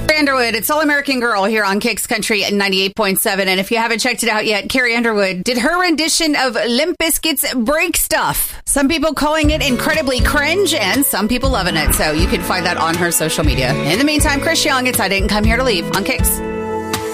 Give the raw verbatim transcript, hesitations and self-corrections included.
Underwood, it's All American Girl here on Kicks Country at ninety-eight point seven. And if you haven't checked it out yet, Carrie Underwood did her rendition of Limp Bizkit's Break Stuff. Some people calling it incredibly cringe and some people loving it. So you can find that on her social media. In the meantime, Chris Young, it's I Didn't Come Here to Leave on Kicks.